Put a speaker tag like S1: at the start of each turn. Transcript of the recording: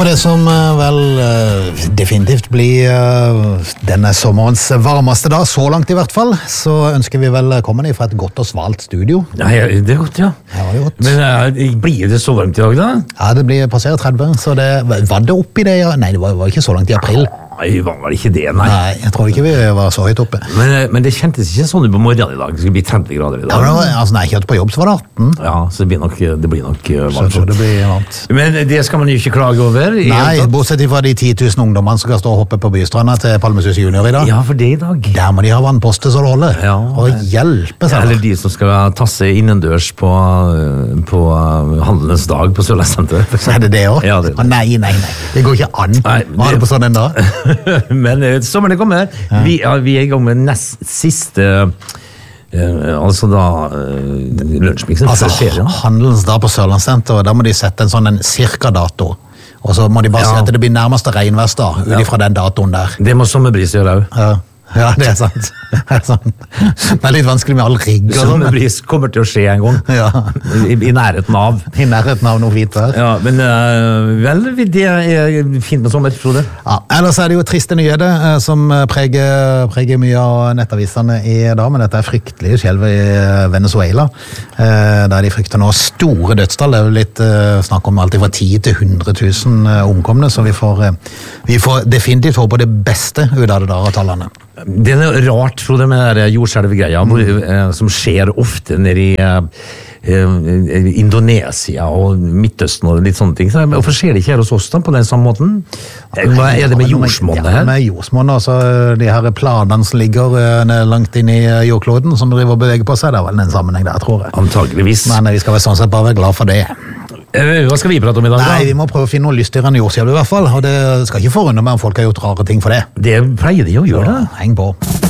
S1: På det som vel definitivt blir denne sommerens varmeste dag, så langt i hvert fall, så ønsker vi vel velkommen fra et godt og svalt studio.
S2: Ja, det godt, ja.
S1: Ja, det godt.
S2: Men blir det så varmt i dag, da?
S1: Ja, det blir passert 30, så det var det oppi det, ja? Nei, det var ikke så langt i april.
S2: Nei, var det ikke det, nei.
S1: Nei, jeg tror ikke vi var så høyt oppe.
S2: Men det kjentes ikke sånn på morgenen i dag. Det skulle bli 30 grader i dag.
S1: Ja, men altså, nei, ikke på jobb, så var det 18.
S2: Ja, så det blir nok varmt.
S1: Så det blir varmt.
S2: Men det skal man jo ikke klage over.
S1: Nei, bortsett fra de 10 000 ungdommene som skal stå og hoppe på bystranda til Palmesus Junior i dag.
S2: Ja, for det i dag.
S1: Der må de ha vannposte så det holder.
S2: Ja.
S1: Og hjelpe seg.
S2: Eller de som skal tasse innendørs på handelens dag på Sørlandssenteret.
S1: Er det det også?
S2: Ja, det.
S1: Nei. Det går ikke an. Hva er det på sånn en dag?
S2: Men sommeren er kommet. Ja. Vi er i gang med nest siste altså da lunsjmiksen.
S1: Altså handelens dag på Sørlandssenteret, da må de sette en sånn cirka dato. Og så må de bare si at det blir nærmeste regnværsdag ut ifra den datoen der.
S2: Det må Sommerbris gjøre også.
S1: Ja, det er sant. Det er litt vanskelig med all rigg.
S2: Sommerbris kommer til å skje en gang.
S1: Ja.
S2: I nærheten av.
S1: I nærheten av noe fint her.
S2: Ja, men vel, det er fint med sommer, tror du?
S1: Ja, ellers er det jo triste nyheter som preger mye av nettavisene i dag, men dette er fryktelig skjelv i Venezuela. Der de frykter nå store dødstall. Det er jo litt snakk om alt fra 10 til 100 000 omkomne, så vi får definitivt håpe det beste ut av det der av tallene.
S2: Det er rart, Frode, med jordskjelvgreia som skjer ofte nede i Indonesia og Midtøsten og litt sånne ting. Hvorfor skjer det ikke her hos oss da, på den samme måten? Hva er det med jordsmonnet her?
S1: Ja, med jordsmonnet, altså de her planene som ligger langt inn i jordkloden, som driver og beveger på seg, det er vel en sammenheng der, tror jeg.
S2: Antageligvis.
S1: Men vi skal vel sånn sett bare være glad for det.
S2: Hva skal vi prate om i dag, da?
S1: Nei, vi må prøve å finne noe lystdyrende jordskjelv i hvert fall, og det skal ikke forundre meg om folk har gjort rare ting for det.
S2: Det pleier de å gjøre.
S1: Heng på.